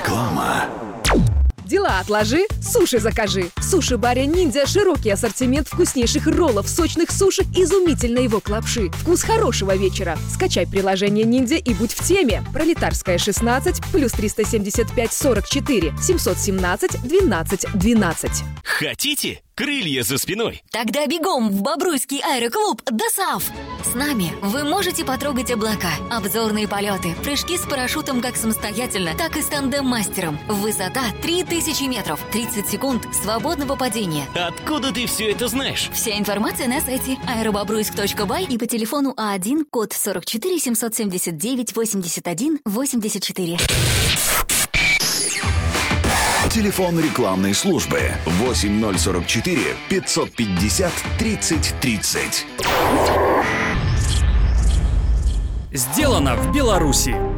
Реклама. Дела отложи, суши закажи. В суши-баре «Ниндзя» широкий ассортимент вкуснейших роллов, сочных сушек, изумительной вок лапши. Вкус хорошего вечера. Скачай приложение «Ниндзя» и будь в теме. Пролетарская, 16, плюс 375 44 717 12 12. Хотите крылья за спиной? Тогда бегом в Бобруйский аэроклуб «ДОСААФ». С нами вы можете потрогать облака, обзорные полеты, прыжки с парашютом как самостоятельно, так и с тандем-мастером. Высота 3000 метров, 30 секунд свободного падения. Откуда ты все это знаешь? Вся информация на сайте aerobobruйск.бай и по телефону А1, код 44 779 81 84. Телефон рекламной службы 8044 550 30 30. Сделано в Беларуси.